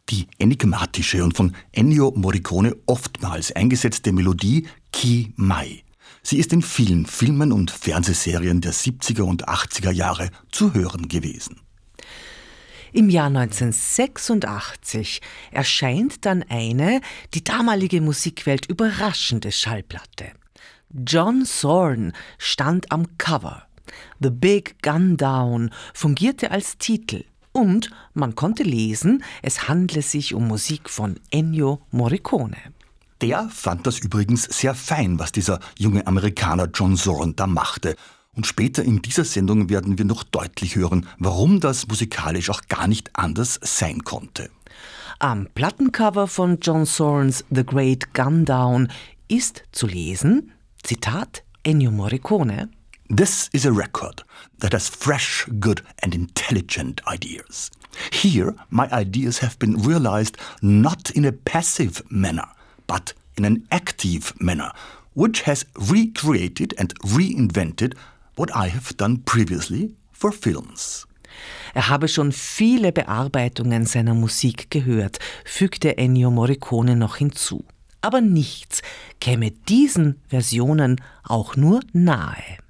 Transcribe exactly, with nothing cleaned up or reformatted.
Die enigmatische und von Ennio Morricone oftmals eingesetzte Melodie Chi Mai. Sie ist in vielen Filmen und Fernsehserien der siebziger und achtziger Jahre zu hören gewesen. Im Jahr neunzehnhundertsechsundachtzig erscheint dann eine die damalige Musikwelt überraschende Schallplatte. John Zorn stand am Cover. The Big Gun Down fungierte als Titel und man konnte lesen, es handle sich um Musik von Ennio Morricone. Der fand das übrigens sehr fein, was dieser junge Amerikaner John Zorn da machte. Und später in dieser Sendung werden wir noch deutlich hören, warum das musikalisch auch gar nicht anders sein konnte. Am Plattencover von John Zorns The Great Gun Down ist zu lesen, Zitat Ennio Morricone: This is a record that has fresh, good and intelligent ideas. Here my ideas have been realized not in a passive manner, but in an active manner, which has recreated and reinvented what I have done previously for films. Er habe schon viele Bearbeitungen seiner Musik gehört, fügte Ennio Morricone noch hinzu. Aber nichts käme diesen Versionen auch nur nahe.